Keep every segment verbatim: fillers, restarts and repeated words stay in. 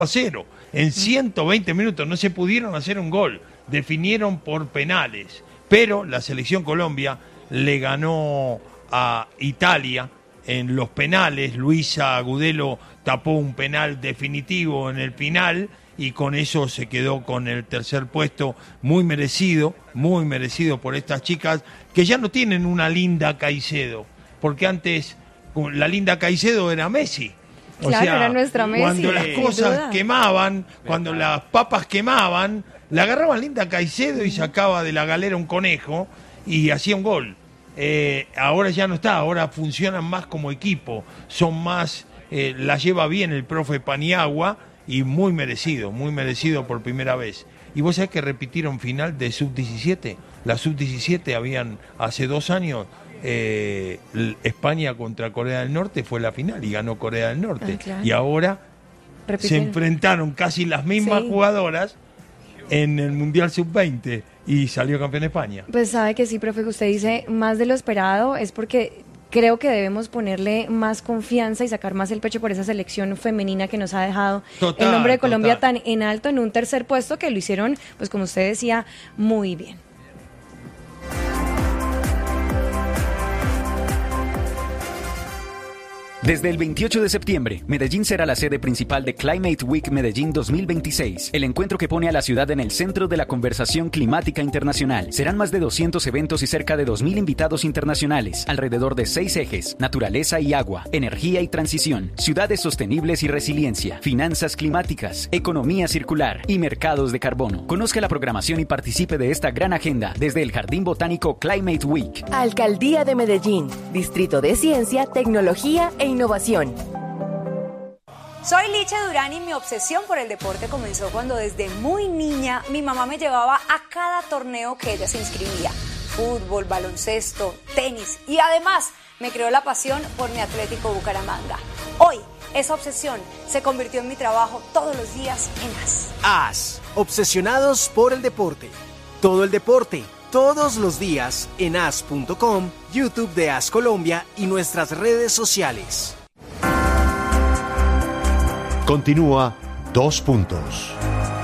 a cero. En ciento veinte minutos no se pudieron hacer un gol. Definieron por penales. Pero la selección Colombia le ganó a Italia en los penales. Luisa Agudelo tapó un penal definitivo en el final y con eso se quedó con el tercer puesto, muy merecido, muy merecido por estas chicas que ya no tienen una Linda Caicedo, porque antes la Linda Caicedo era Messi. O claro, sea, era nuestra Messi, cuando las cosas quemaban, cuando las papas quemaban, la agarraba Linda Caicedo y sacaba de la galera un conejo y hacía un gol. Eh, ahora ya no está, ahora funcionan más como equipo, son más, eh, la lleva bien el profe Paniagua y muy merecido, muy merecido por primera vez. Y vos sabés que repitieron final de sub diecisiete, la sub diecisiete habían hace dos años, eh, España contra Corea del Norte fue la final y ganó Corea del Norte. Ah, claro. Y ahora repitieron. Se enfrentaron casi las mismas sí. jugadoras en el Mundial sub veinte y salió campeón España. Pues sabe que sí, profe, que usted dice más de lo esperado, es porque creo que debemos ponerle más confianza y sacar más el pecho por esa selección femenina que nos ha dejado total, el nombre de Colombia total. Tan en alto en un tercer puesto que lo hicieron, pues como usted decía, muy bien. Desde el veintiocho de septiembre, Medellín será la sede principal de Climate Week Medellín dos mil veintiséis, el encuentro que pone a la ciudad en el centro de la conversación climática internacional. Serán más de doscientos eventos y cerca de dos mil invitados internacionales, alrededor de seis ejes: naturaleza y agua, energía y transición, ciudades sostenibles y resiliencia, finanzas climáticas, economía circular y mercados de carbono. Conozca la programación y participe de esta gran agenda desde el Jardín Botánico Climate Week. Alcaldía de Medellín, Distrito de Ciencia, Tecnología e Innovación. Soy Licha Durán y mi obsesión por el deporte comenzó cuando desde muy niña mi mamá me llevaba a cada torneo que ella se inscribía. Fútbol, baloncesto, tenis y además me creó la pasión por mi Atlético Bucaramanga. Hoy esa obsesión se convirtió en mi trabajo todos los días en A S. A S, obsesionados por el deporte. Todo el deporte, todos los días en A S punto com, YouTube de A S Colombia y nuestras redes sociales. Continúa Dos Puntos.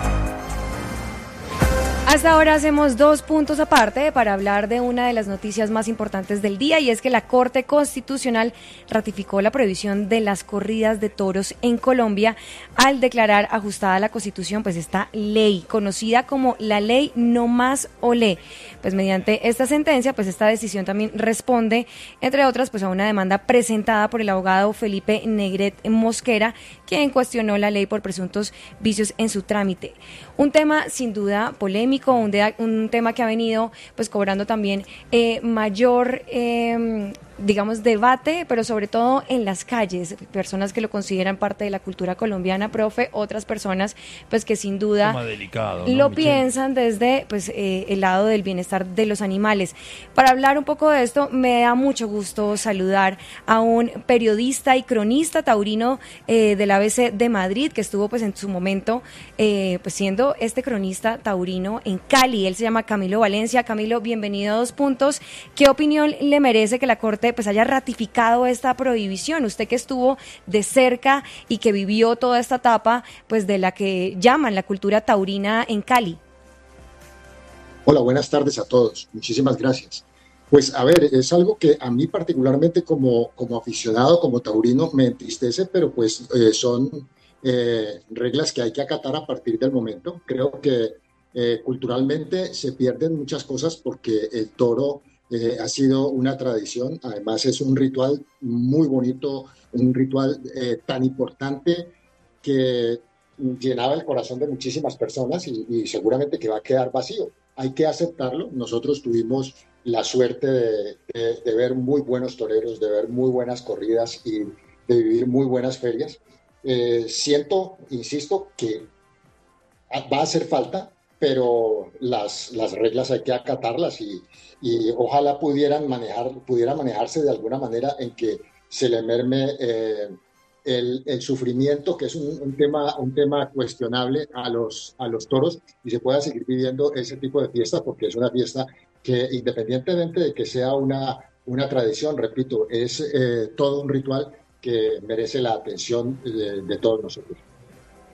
Hasta ahora hacemos dos puntos aparte para hablar de una de las noticias más importantes del día, y es que la Corte Constitucional ratificó la prohibición de las corridas de toros en Colombia al declarar ajustada a la Constitución pues esta ley conocida como la Ley No Más Olé. Pues mediante esta sentencia, pues esta decisión también responde, entre otras, pues a una demanda presentada por el abogado Felipe Negret Mosquera, quien cuestionó la ley por presuntos vicios en su trámite. Un tema sin duda polémico, un, de, un tema que ha venido pues cobrando también eh, mayor eh, digamos debate, pero sobre todo en las calles, personas que lo consideran parte de la cultura colombiana, profe, otras personas pues que sin duda delicado, ¿no, lo Michelle? Piensan desde pues eh, el lado del bienestar de los animales. Para hablar un poco de esto, me da mucho gusto saludar a un periodista y cronista taurino eh, del A B C de Madrid, que estuvo pues en su momento eh, pues siendo este cronista taurino en Cali. Él se llama Camilo Valencia. Camilo, bienvenido a Dos Puntos. ¿Qué opinión le merece que la Corte pues haya ratificado esta prohibición? Usted que estuvo de cerca y que vivió toda esta etapa pues de la que llaman la cultura taurina en Cali. Hola, buenas tardes a todos. Muchísimas gracias. Pues a ver, es algo que a mí particularmente como, como aficionado, como taurino, me entristece, pero pues eh, son eh, reglas que hay que acatar a partir del momento. Creo que eh, culturalmente se pierden muchas cosas porque el toro eh, ha sido una tradición, además es un ritual muy bonito, un ritual eh, tan importante que llenaba el corazón de muchísimas personas y, y seguramente que va a quedar vacío. Hay que aceptarlo. Nosotros tuvimos la suerte de, de, de ver muy buenos toreros, de ver muy buenas corridas y de vivir muy buenas ferias. Eh, siento, insisto, que va a hacer falta, pero las, las reglas hay que acatarlas y, y ojalá pudieran manejar, pudiera manejarse de alguna manera en que se le merme eh, el, el sufrimiento, que es un, un, tema, un tema cuestionable a los, a los toros, y se pueda seguir viviendo ese tipo de fiesta, porque es una fiesta que, independientemente de que sea una, una tradición, repito, es eh, todo un ritual que merece la atención de, de todos nosotros.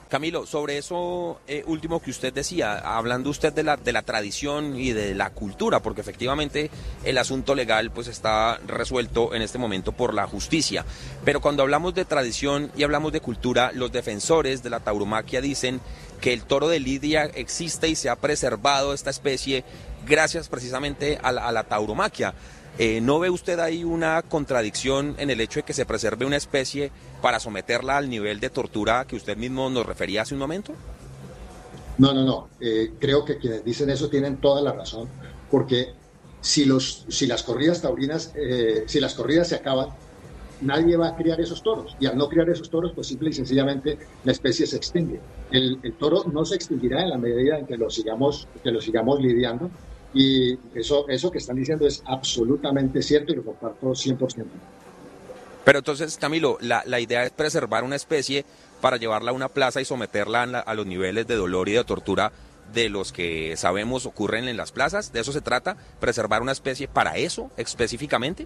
Camilo, sobre eso eh, último que usted decía, hablando usted de la, de la tradición y de la cultura, porque efectivamente el asunto legal pues está resuelto en este momento por la justicia, pero cuando hablamos de tradición y hablamos de cultura, los defensores de la tauromaquia dicen que el toro de lidia existe y se ha preservado esta especie gracias precisamente a la, a la tauromaquia. Eh, ¿No ve usted ahí una contradicción en el hecho de que se preserve una especie para someterla al nivel de tortura que usted mismo nos refería hace un momento? No, no, no. Eh, creo que quienes dicen eso tienen toda la razón, porque si, los, si las corridas taurinas, eh, si las corridas se acaban, nadie va a criar esos toros, y al no criar esos toros, pues simple y sencillamente la especie se extingue. El, el toro no se extinguirá en la medida en que lo sigamos, que lo sigamos lidiando. Y eso, eso que están diciendo es absolutamente cierto y lo comparto cien por ciento. Pero entonces, Camilo, la, la idea es preservar una especie para llevarla a una plaza y someterla a, la, a los niveles de dolor y de tortura de los que sabemos ocurren en las plazas. ¿De eso se trata? ¿Preservar una especie para eso específicamente?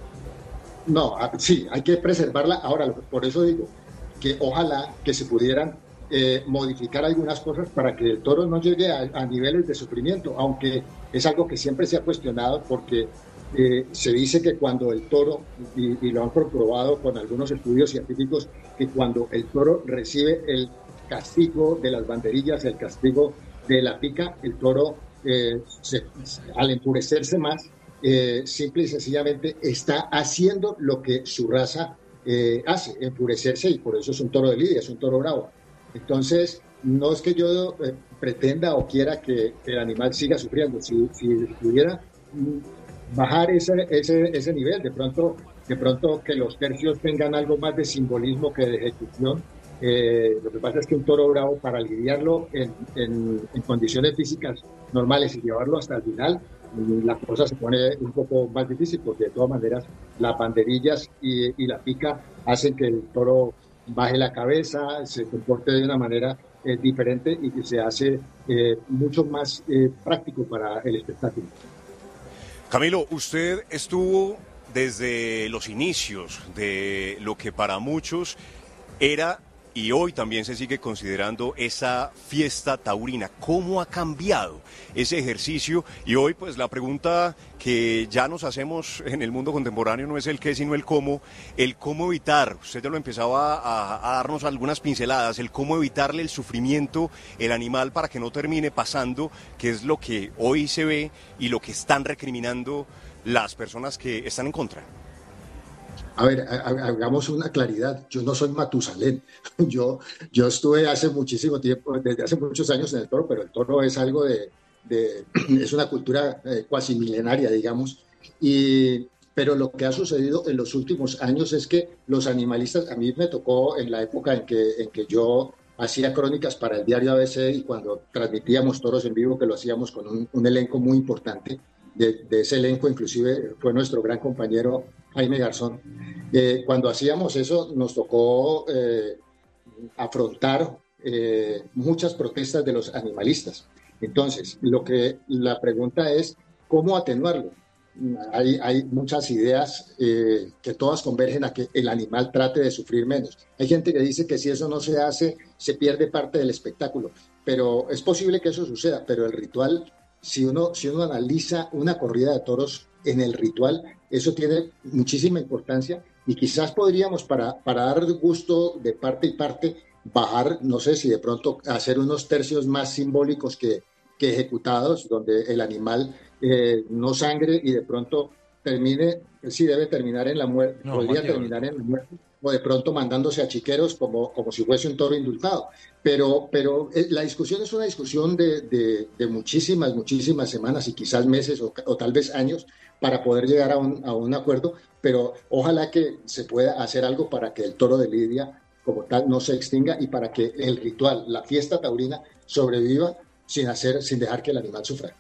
No, sí, hay que preservarla. Ahora, por eso digo que ojalá que se pudieran Eh, modificar algunas cosas para que el toro no llegue a, a niveles de sufrimiento, aunque es algo que siempre se ha cuestionado porque eh, se dice que cuando el toro, y, y lo han comprobado con algunos estudios científicos, que cuando el toro recibe el castigo de las banderillas, el castigo de la pica, el toro eh, se, al enfurecerse más, eh, simple y sencillamente está haciendo lo que su raza eh, hace, enfurecerse, y por eso es un toro de lidia, es un toro bravo. Entonces, no es que yo eh, pretenda o quiera que, que el animal siga sufriendo. Si, si pudiera bajar ese, ese, ese nivel, de pronto, de pronto que los tercios tengan algo más de simbolismo que de ejecución. Eh, lo que pasa es que un toro bravo, para lidiarlo en, en, en condiciones físicas normales y llevarlo hasta el final, la cosa se pone un poco más difícil, porque de todas maneras las banderillas y, y la pica hacen que el toro baje la cabeza, se comporte de una manera eh, diferente y que se hace eh, mucho más eh, práctico para el espectáculo. Camilo, usted estuvo desde los inicios de lo que para muchos era y hoy también se sigue considerando esa fiesta taurina. ¿Cómo ha cambiado ese ejercicio? Y hoy pues la pregunta que ya nos hacemos en el mundo contemporáneo no es el qué, sino el cómo. El cómo evitar, usted ya lo empezaba a, a darnos algunas pinceladas, el cómo evitarle el sufrimiento al animal para que no termine pasando, que es lo que hoy se ve y lo que están recriminando las personas que están en contra. A ver, hagamos una claridad. Yo no soy Matusalén. Yo, yo estuve hace muchísimo tiempo, desde hace muchos años en el toro, pero el toro es algo de, de es una cultura eh, cuasi milenaria, digamos. Y, pero lo que ha sucedido en los últimos años es que los animalistas, a mí me tocó en la época en que, en que yo hacía crónicas para el diario A B C y cuando transmitíamos toros en vivo, que lo hacíamos con un, un elenco muy importante. De, de ese elenco inclusive fue nuestro gran compañero Jaime Garzón. Eh, cuando hacíamos eso nos tocó eh, afrontar eh, muchas protestas de los animalistas. Entonces, lo que la pregunta es ¿cómo atenuarlo? Hay, hay muchas ideas eh, que todas convergen a que el animal trate de sufrir menos. Hay gente que dice que si eso no se hace, se pierde parte del espectáculo, pero es posible que eso suceda, pero el ritual, si uno, si uno analiza una corrida de toros en el ritual, eso tiene muchísima importancia y quizás podríamos, para, para dar gusto de parte y parte, bajar, no sé si de pronto hacer unos tercios más simbólicos que, que ejecutados, donde el animal eh, no sangre y de pronto termine, sí debe terminar en la muerte, no, podría mayor. terminar en la muerte, o de pronto mandándose a chiqueros como, como si fuese un toro indultado. Pero, pero eh, la discusión es una discusión de, de, de muchísimas, muchísimas semanas y quizás meses o, o tal vez años para poder llegar a un, a un acuerdo, pero ojalá que se pueda hacer algo para que el toro de lidia como tal no se extinga y para que el ritual, la fiesta taurina, sobreviva sin, hacer, sin dejar que el animal sufra.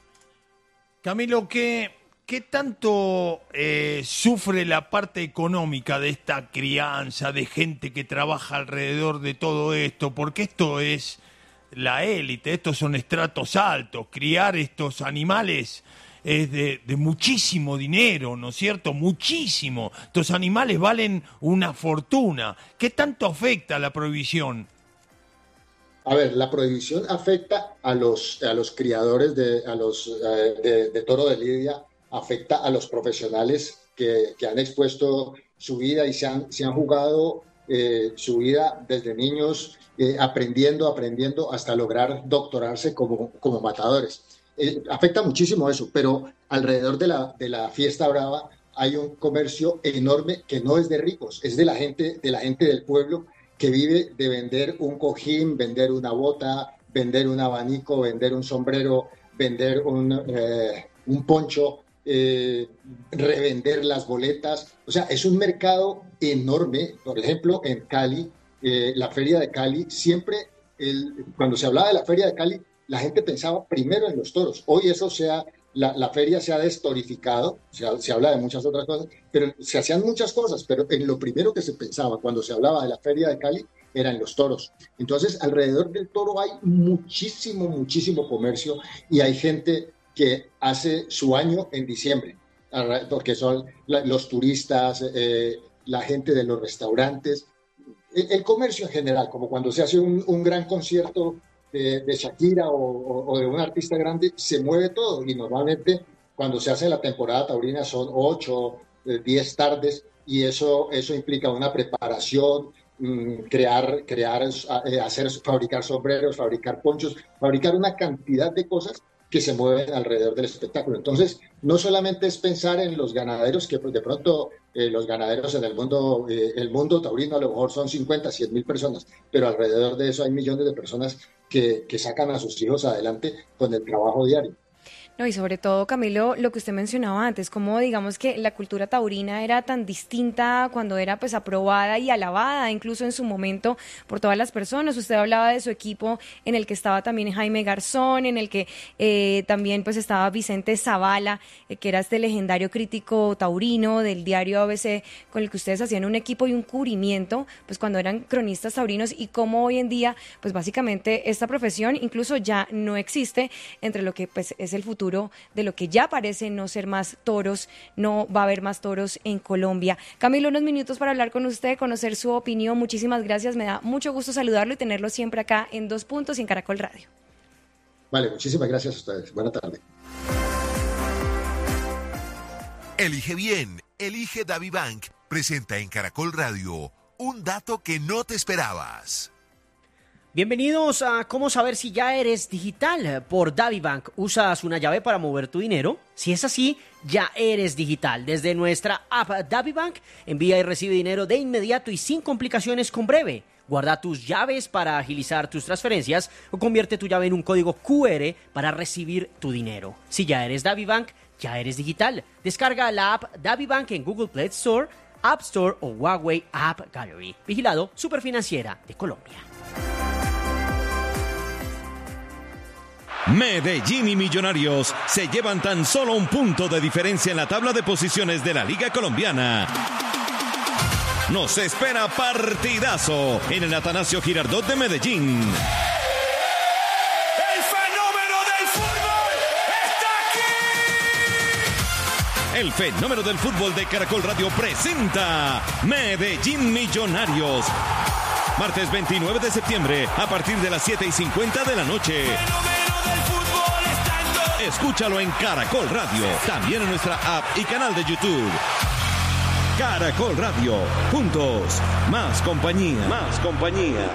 Camilo, ¿qué, qué tanto eh, sufre la parte económica de esta crianza, de gente que trabaja alrededor de todo esto? Porque esto es la élite, estos son estratos altos. Criar estos animales es de, de muchísimo dinero, ¿no es cierto? Muchísimo. Estos animales valen una fortuna. ¿Qué tanto afecta la prohibición? A ver, la prohibición afecta a los, a los criadores de, a los, eh, de, de toro de lidia, afecta a los profesionales que, que han expuesto su vida y se han, se han jugado eh, su vida desde niños, eh, aprendiendo, aprendiendo hasta lograr doctorarse como, como matadores. Eh, afecta muchísimo eso, pero alrededor de la, de la fiesta brava hay un comercio enorme que no es de ricos, es de la gente, de la gente del pueblo, que vive de vender un cojín, vender una bota, vender un abanico, vender un sombrero, vender un, eh, un poncho, eh, revender las boletas. O sea, es un mercado enorme. Por ejemplo, en Cali, eh, la feria de Cali, siempre, el, cuando se hablaba de la feria de Cali, la gente pensaba primero en los toros. Hoy eso se ha, la, la feria se ha destorificado, se, ha, se habla de muchas otras cosas, pero se hacían muchas cosas, pero en lo primero que se pensaba cuando se hablaba de la feria de Cali eran los toros. Entonces, alrededor del toro hay muchísimo, muchísimo comercio y hay gente que hace su año en diciembre, porque son la, los turistas, eh, la gente de los restaurantes, el, el comercio en general, como cuando se hace un, un gran concierto de, de Shakira o, o, o de un artista grande, se mueve todo y normalmente cuando se hace la temporada taurina son ocho, diez tardes y eso, eso implica una preparación, mmm, crear, crear eh, hacer, fabricar sombreros, fabricar ponchos, fabricar una cantidad de cosas que se mueven alrededor del espectáculo. Entonces, no solamente es pensar en los ganaderos, que de pronto eh, los ganaderos en el mundo, eh, el mundo taurino a lo mejor son cincuenta, cien mil personas, pero alrededor de eso hay millones de personas que, que sacan a sus hijos adelante con el trabajo diario. No, y sobre todo, Camilo, lo que usted mencionaba antes, como digamos que la cultura taurina era tan distinta cuando era pues aprobada y alabada, incluso en su momento, por todas las personas. Usted hablaba de su equipo en el que estaba también Jaime Garzón, en el que eh, también pues estaba Vicente Zavala, eh, que era este legendario crítico taurino del diario A B C, con el que ustedes hacían un equipo y un cubrimiento, pues cuando eran cronistas taurinos, y cómo hoy en día, pues básicamente esta profesión incluso ya no existe, entre lo que pues es el futuro de lo que ya parece no ser más toros, no va a haber más toros en Colombia. Camilo, unos minutos para hablar con usted, conocer su opinión. Muchísimas gracias, me da mucho gusto saludarlo y tenerlo siempre acá en Dos Puntos y en Caracol Radio. Vale, muchísimas gracias a ustedes. Buena tarde. Elige bien, elige DaviBank. Presenta en Caracol Radio un dato que no te esperabas. Bienvenidos a Cómo saber si ya eres digital por DaviBank. ¿Usas una llave para mover tu dinero? Si es así, ya eres digital. Desde nuestra app DaviBank, envía y recibe dinero de inmediato y sin complicaciones con Breve. Guarda tus llaves para agilizar tus transferencias o convierte tu llave en un código cu erre para recibir tu dinero. Si ya eres DaviBank, ya eres digital. Descarga la app DaviBank en Google Play Store, App Store o Huawei App Gallery. Vigilado Superfinanciera de Colombia. Medellín y Millonarios se llevan tan solo un punto de diferencia en la tabla de posiciones de la Liga Colombiana. Nos espera partidazo en el Atanasio Girardot de Medellín. ¡El fenómeno del fútbol está aquí! El fenómeno del fútbol de Caracol Radio presenta Medellín Millonarios. Martes veintinueve de septiembre a partir de las siete y cincuenta de la noche. Escúchalo en Caracol Radio, también en nuestra app y canal de YouTube. Caracol Radio, juntos, más compañía, más compañía.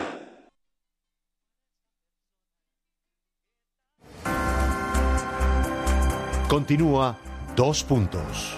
Continúa Dos Puntos.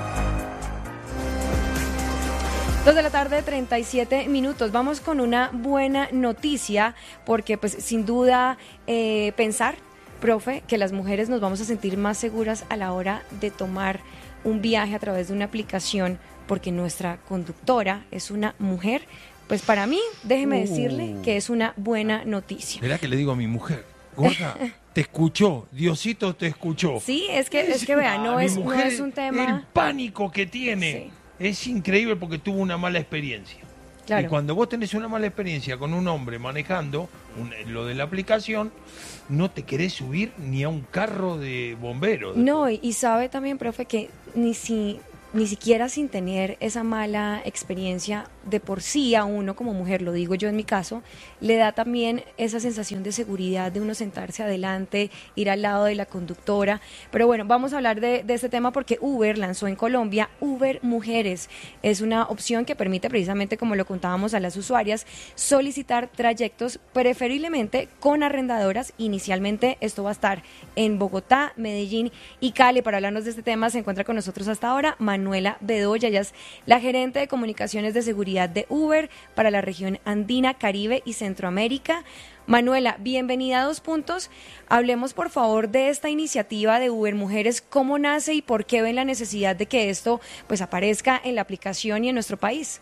Dos de la tarde, treinta y siete minutos. Vamos con una buena noticia, porque pues sin duda eh, pensar, profe, que las mujeres nos vamos a sentir más seguras a la hora de tomar un viaje a través de una aplicación, porque nuestra conductora es una mujer, pues para mí, déjeme uh. decirle que es una buena noticia. ¿Verá que le digo a mi mujer? Gorda, te escuchó, Diosito te escuchó. Sí, es que, es que vea, no, es, no es un tema... El pánico que tiene sí. es increíble porque tuvo una mala experiencia. Claro. Y cuando vos tenés una mala experiencia con un hombre manejando un, lo de la aplicación, no te querés subir ni a un carro de bomberos. No, y, y sabe también, profe, que ni si ni siquiera sin tener esa mala experiencia, de por sí a uno como mujer, lo digo yo en mi caso, le da también esa sensación de seguridad de uno sentarse adelante, ir al lado de la conductora. Pero bueno, vamos a hablar de, de este tema porque Uber lanzó en Colombia Uber Mujeres. Es una opción que permite precisamente, como lo contábamos a las usuarias, solicitar trayectos preferiblemente con arrendadoras. Inicialmente esto va a estar en Bogotá, Medellín y Cali. Para hablarnos de este tema se encuentra con nosotros hasta ahora Manuela Bedoya. Ella es la gerente de comunicaciones de seguridad de Uber para la región andina, Caribe y Centroamérica. Manuela, bienvenida a Dos Puntos. Hablemos por favor de esta iniciativa de Uber Mujeres, cómo nace y por qué ven la necesidad de que esto pues aparezca en la aplicación y en nuestro país.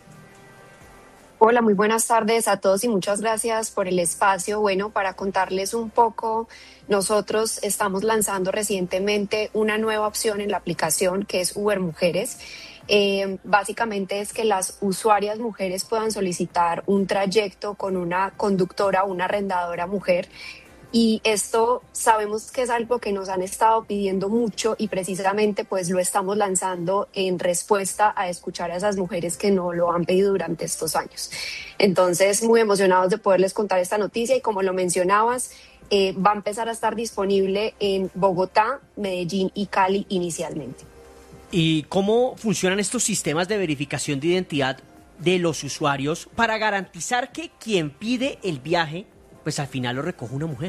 Hola, muy buenas tardes a todos y muchas gracias por el espacio. Bueno, para contarles un poco, nosotros estamos lanzando recientemente una nueva opción en la aplicación que es Uber Mujeres. Eh, básicamente es que las usuarias mujeres puedan solicitar un trayecto con una conductora o una arrendadora mujer. Y esto sabemos que es algo que nos han estado pidiendo mucho y precisamente pues lo estamos lanzando en respuesta a escuchar a esas mujeres que no lo han pedido durante estos años. Entonces, muy emocionados de poderles contar esta noticia y como lo mencionabas, eh, va a empezar a estar disponible en Bogotá, Medellín y Cali inicialmente. ¿Y cómo funcionan estos sistemas de verificación de identidad de los usuarios para garantizar que quien pide el viaje, pues al final lo recoge una mujer?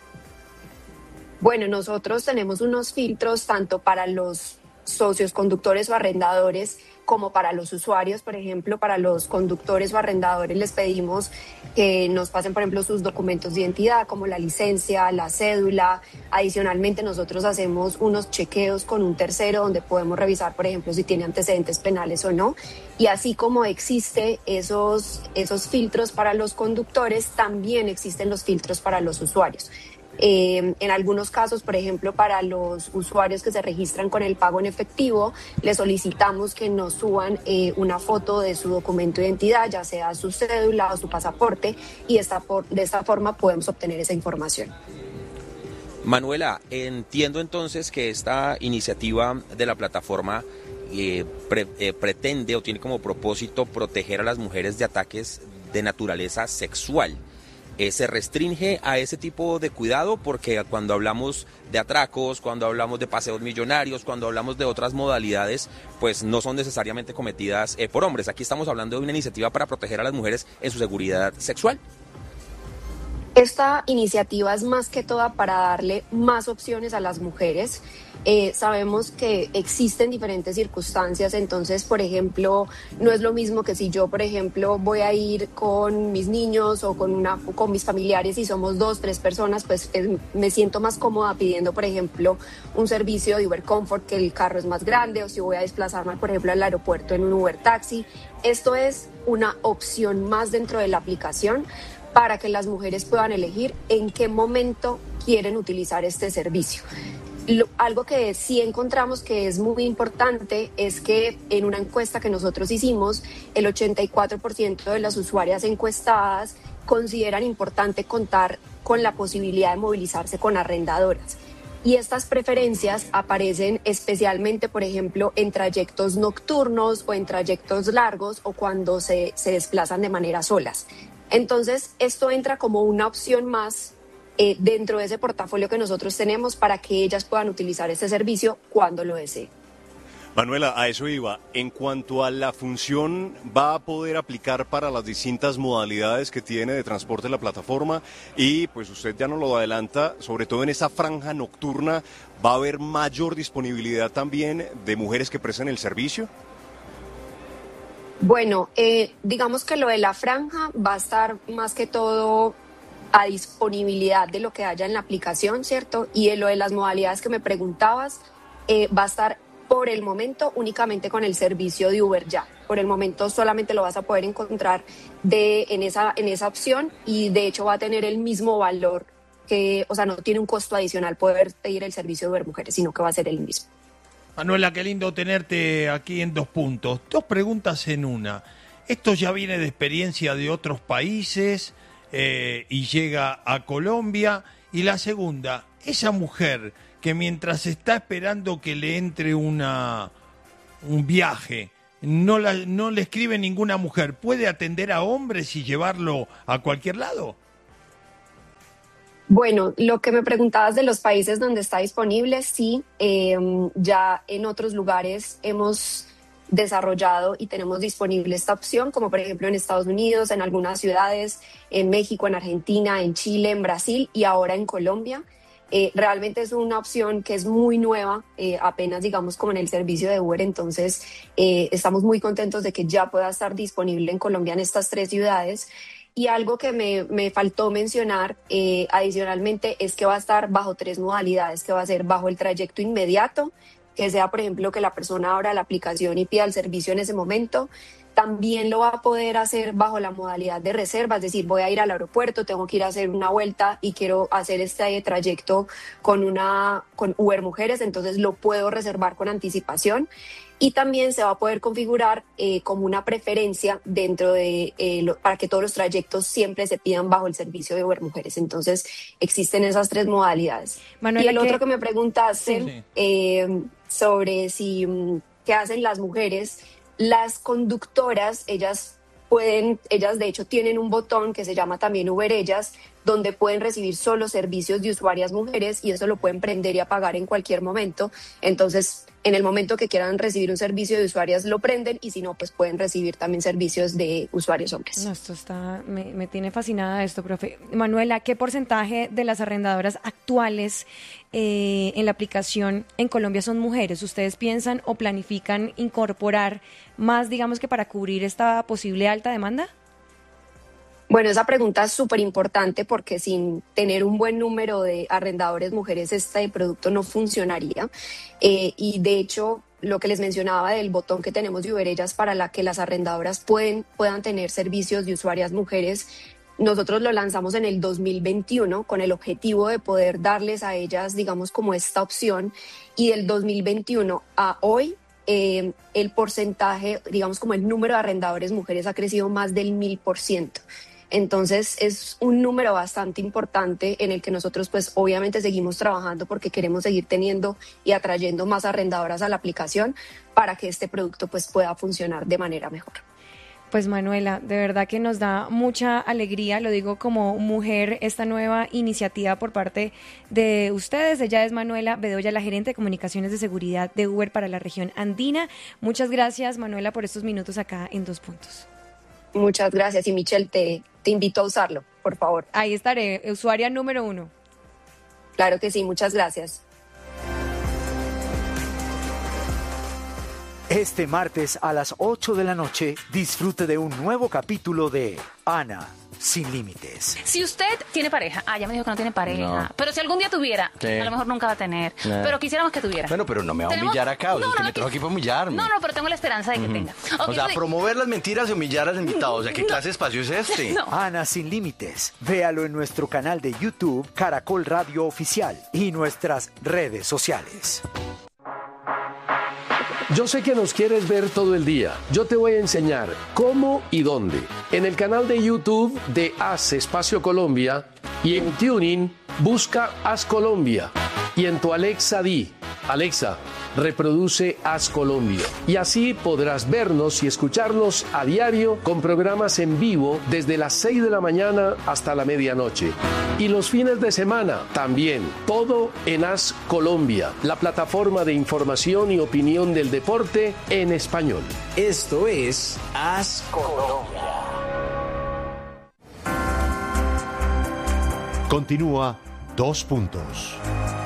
Bueno, nosotros tenemos unos filtros tanto para los socios, conductores o arrendadores como para los usuarios. Por ejemplo, para los conductores o arrendadores les pedimos que nos pasen, por ejemplo, sus documentos de identidad como la licencia, la cédula. Adicionalmente, nosotros hacemos unos chequeos con un tercero donde podemos revisar, por ejemplo, si tiene antecedentes penales o no. Y así como existe esos, esos filtros para los conductores, también existen los filtros para los usuarios. Eh, en algunos casos, por ejemplo, para los usuarios que se registran con el pago en efectivo, les solicitamos que nos suban eh, una foto de su documento de identidad, ya sea su cédula o su pasaporte, y esta por, de esta forma podemos obtener esa información. Manuela, entiendo entonces que esta iniciativa de la plataforma eh, pre, eh, pretende o tiene como propósito proteger a las mujeres de ataques de naturaleza sexual. Eh, ¿Se restringe a ese tipo de cuidado? Porque cuando hablamos de atracos, cuando hablamos de paseos millonarios, cuando hablamos de otras modalidades, pues no son necesariamente cometidas eh, por hombres. Aquí estamos hablando de una iniciativa para proteger a las mujeres en su seguridad sexual. Esta iniciativa es más que toda para darle más opciones a las mujeres. Eh, sabemos que existen diferentes circunstancias, entonces, por ejemplo, no es lo mismo que si yo, por ejemplo, voy a ir con mis niños o con, una, con mis familiares y somos dos, tres personas, pues eh, me siento más cómoda pidiendo, por ejemplo, un servicio de Uber Comfort, que el carro es más grande, o si voy a desplazarme, por ejemplo, al aeropuerto en un Uber Taxi. Esto es una opción más dentro de la aplicación para que las mujeres puedan elegir en qué momento quieren utilizar este servicio. Lo, algo que sí encontramos que es muy importante es que en una encuesta que nosotros hicimos, el ochenta y cuatro por ciento de las usuarias encuestadas consideran importante contar con la posibilidad de movilizarse con arrendadoras. Y estas preferencias aparecen especialmente, por ejemplo, en trayectos nocturnos o en trayectos largos o cuando se, se desplazan de manera solas. Entonces, esto entra como una opción más eh, dentro de ese portafolio que nosotros tenemos para que ellas puedan utilizar este servicio cuando lo deseen. Manuela, a eso iba. En cuanto a la función, ¿va a poder aplicar para las distintas modalidades que tiene de transporte la plataforma? Y pues usted ya nos lo adelanta, sobre todo en esa franja nocturna, ¿va a haber mayor disponibilidad también de mujeres que presten el servicio? Bueno, eh, digamos que lo de la franja va a estar más que todo a disponibilidad de lo que haya en la aplicación, ¿cierto? Y lo de las modalidades que me preguntabas, eh, va a estar por el momento únicamente con el servicio de Uber Ya. Por el momento solamente lo vas a poder encontrar de, en, esa, en esa opción y de hecho va a tener el mismo valor, que, o sea, no tiene un costo adicional poder pedir el servicio de Uber Mujeres, sino que va a ser el mismo. Manuela, qué lindo tenerte aquí en Dos Puntos. Dos preguntas en una. Esto ya viene de experiencia de otros países eh, y llega a Colombia. Y la segunda, esa mujer que mientras está esperando que le entre una, un viaje, no, la, no le escribe ninguna mujer, ¿puede atender a hombres y llevarlo a cualquier lado? Bueno, lo que me preguntabas de los países donde está disponible, sí, eh, ya en otros lugares hemos desarrollado y tenemos disponible esta opción, como por ejemplo en Estados Unidos, en algunas ciudades, en México, en Argentina, en Chile, en Brasil y ahora en Colombia. Eh, realmente es una opción que es muy nueva, eh, apenas digamos como en el servicio de Uber, entonces eh, estamos muy contentos de que ya pueda estar disponible en Colombia en estas tres ciudades. Y algo que me, me faltó mencionar eh, adicionalmente es que va a estar bajo tres modalidades, que va a ser bajo el trayecto inmediato, que sea, por ejemplo, que la persona abra la aplicación y pida el servicio en ese momento. También lo va a poder hacer bajo la modalidad de reserva, es decir, voy a ir al aeropuerto, tengo que ir a hacer una vuelta y quiero hacer este trayecto con, una, con Uber Mujeres, entonces lo puedo reservar con anticipación. Y también se va a poder configurar eh, como una preferencia dentro de, eh, lo, para que todos los trayectos siempre se pidan bajo el servicio de Uber Mujeres. Entonces, existen esas tres modalidades. Manuela, y el otro ¿qué? que me preguntaste Sí. eh, sobre si qué hacen las mujeres, las conductoras, ellas pueden, ellas de hecho tienen un botón que se llama también Uber Ellas, donde pueden recibir solo servicios de usuarias mujeres y eso lo pueden prender y apagar en cualquier momento. Entonces, en el momento que quieran recibir un servicio de usuarias lo prenden y si no, pues pueden recibir también servicios de usuarios hombres. No, esto está, me, me tiene fascinada esto, profe. Manuela, ¿qué porcentaje de las arrendadoras actuales eh, en la aplicación en Colombia son mujeres? ¿Ustedes piensan o planifican incorporar más, digamos que para cubrir esta posible alta demanda? Bueno, esa pregunta es súper importante porque sin tener un buen número de arrendadores mujeres este producto no funcionaría. Eh, y de hecho, lo que les mencionaba del botón que tenemos de Uber Ellas para la que las arrendadoras pueden, puedan tener servicios de usuarias mujeres, nosotros lo lanzamos en el dos mil veintiuno con el objetivo de poder darles a ellas, digamos, como esta opción. Y del dos mil veintiuno a hoy, eh, el porcentaje, digamos, como el número de arrendadores mujeres ha crecido más del mil por ciento. Entonces es un número bastante importante en el que nosotros pues obviamente seguimos trabajando porque queremos seguir teniendo y atrayendo más arrendadoras a la aplicación para que este producto pues pueda funcionar de manera mejor. Pues Manuela, de verdad que nos da mucha alegría, lo digo como mujer, esta nueva iniciativa por parte de ustedes. Ella es Manuela Bedoya, la gerente de comunicaciones de seguridad de Uber para la región andina. Muchas gracias, Manuela, por estos minutos acá en Dos Puntos. Muchas gracias y Michelle, te, te invito a usarlo, por favor. Ahí estaré, usuaria número uno. Claro que sí, muchas gracias. Este martes a las ocho de la noche, disfrute de un nuevo capítulo de Ana Sin Límites. Si usted tiene pareja, ah, ya me dijo que no tiene pareja, No. pero si algún día tuviera, Sí. a lo mejor nunca va a tener, Nah. pero quisiéramos que tuviera. Bueno, pero no me va a ¿Tenemos? humillar acá, o sea, No, usted no, me trajo aquí para humillarme. No, no, pero tengo la esperanza de que Ujú. tenga. O Ok, sea, soy- promover las mentiras y humillar al invitado. O sea, ¿qué clase de espacio es este? No. Ana Sin Límites. Véalo en nuestro canal de YouTube, Caracol Radio Oficial, y nuestras redes sociales. Yo sé que nos quieres ver todo el día. Yo te voy a enseñar cómo y dónde. En el canal de YouTube de Haz Espacio Colombia y en Tuning busca Haz Colombia. Y en tu Alexa di, Alexa, reproduce Haz Colombia. Y así podrás vernos y escucharnos a diario con programas en vivo desde las seis de la mañana hasta la medianoche. Y los fines de semana también, todo en Haz Colombia, la plataforma de información y opinión del deporte en español. Esto es Haz Colombia. Continúa Dos Puntos.